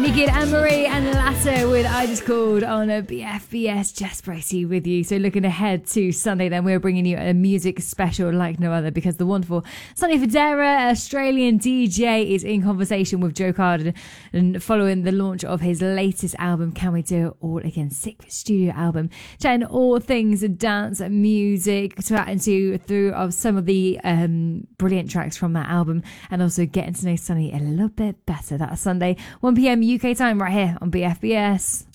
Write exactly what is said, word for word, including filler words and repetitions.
Nicky and Anne-Marie and Lasso with I Just Called on a B F B S. Jess Bracey with you. So looking ahead to Sunday, then we're bringing you a music special like no other, because the wonderful Sonny Fodera, Australian D J, is in conversation with Joe Carden and following the launch of his latest album, Can We Do It All Again? Sick studio album, chatting all things dance music, chatting to through of some of the um, brilliant tracks from that album, and also getting to know Sonny a little bit better. That's Sunday, one p.m. U K time, right here on B F B S.